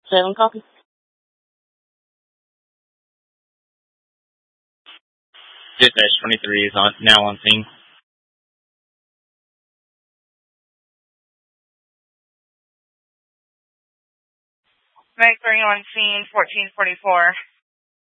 7 copy. Dispatch 23 is now on scene. Mike 3 on scene, 1444.